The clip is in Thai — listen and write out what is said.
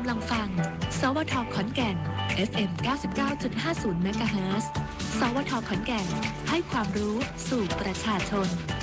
ำลังฟังสวทขอนแก่น FM 99.50 เมกะเฮิรตซ์ สวทขอนแก่นให้ความรู้สู่ประชาชน